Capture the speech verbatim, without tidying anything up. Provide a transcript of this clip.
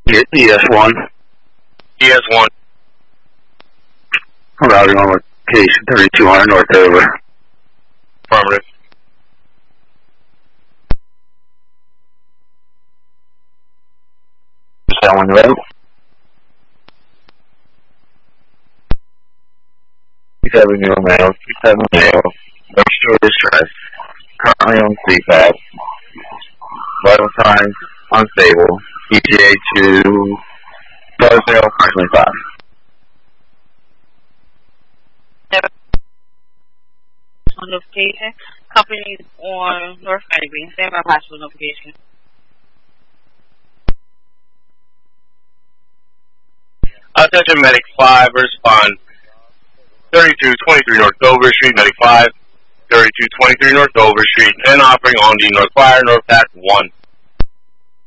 E S one. E S one. Routing on location thirty-two hundred North over. Affirmative. Selling road. Seven zero male, two seven male, extra distress, currently on C PAP, vital signs unstable, E T A to zero zero approximately five. Notification. Companies on North County. Stand by hospital notification. Attention Medic five, respond. thirty-two twenty-three North Dover Street, Medic five. thirty-two twenty-three North Dover Street, and offering on the North Fire, North Path one.